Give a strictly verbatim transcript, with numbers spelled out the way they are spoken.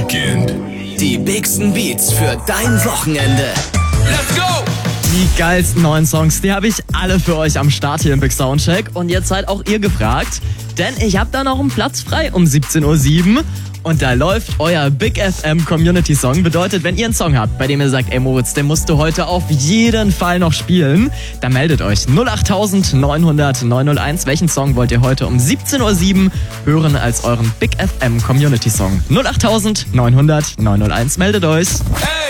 Weekend. Die bigsten Beats für dein Wochenende. Let's go! Die geilsten neuen Songs, die habe ich alle für euch am Start hier im Big Soundcheck. Und jetzt seid auch ihr gefragt, denn ich habe da noch einen Platz frei um siebzehn Uhr sieben. Und da läuft euer Big F M Community Song. Bedeutet, wenn ihr einen Song habt, bei dem ihr sagt, ey Moritz, den musst du heute auf jeden Fall noch spielen, dann meldet euch null acht neunhundert neunhunderteins. Welchen Song wollt ihr heute um siebzehn Uhr sieben hören als euren Big F M Community Song? null acht neunhundert neunhunderteins, meldet euch. Hey!